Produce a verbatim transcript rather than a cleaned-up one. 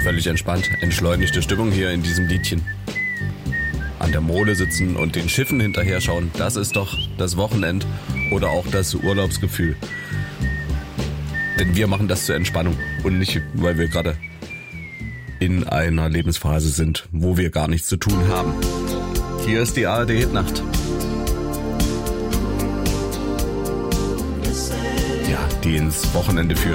Völlig entspannt, entschleunigte Stimmung hier in diesem Liedchen. An der Mole sitzen und den Schiffen hinterher schauen, das ist doch das Wochenend oder auch das Urlaubsgefühl. Denn wir machen das zur Entspannung und nicht, weil wir gerade in einer Lebensphase sind, wo wir gar nichts zu tun haben. Hier ist die A R D Hitnacht. Ja, die ins Wochenende führt.